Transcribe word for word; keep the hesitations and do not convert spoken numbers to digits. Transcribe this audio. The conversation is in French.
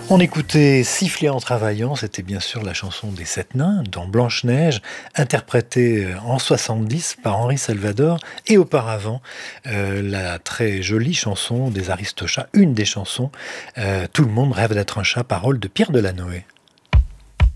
On écoutait Siffler en travaillant, c'était bien sûr la chanson des Sept Nains dans Blanche-Neige, interprétée euh, en soixante-dix par Henri Salvador, et auparavant euh, la très jolie chanson des Aristochats, une des chansons, euh, Tout le monde rêve d'être un chat, parole de Pierre Delanoë.